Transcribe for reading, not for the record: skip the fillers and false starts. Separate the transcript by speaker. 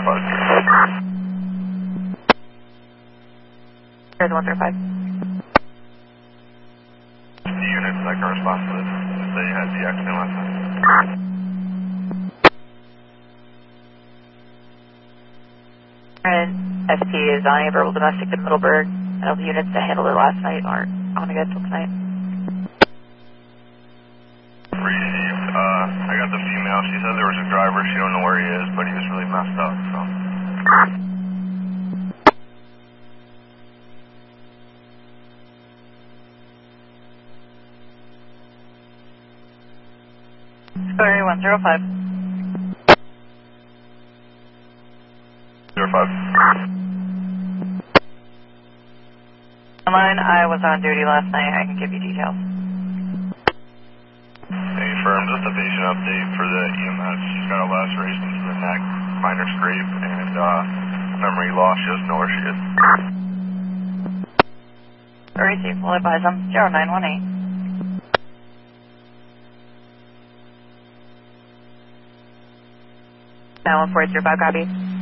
Speaker 1: Here's 105.
Speaker 2: The units that correspond to this, they had the accident last night.
Speaker 1: SP is on a verbal domestic in Middleburg. The units that handled it last night aren't on again until tonight.
Speaker 2: Received. I got the female. She said there was a driver. She don't know where he is, but he was really messed up, so.
Speaker 1: Sorry, 105.
Speaker 2: 05.
Speaker 1: Online, I was on duty last night. I can give you details.
Speaker 2: Hey, firm, just a patient update for the EMS. She's got a laceration to the neck, minor scrape, and memory loss. She doesn't know where she is.
Speaker 1: Receive. We'll advise them. 0918. 9140, copy.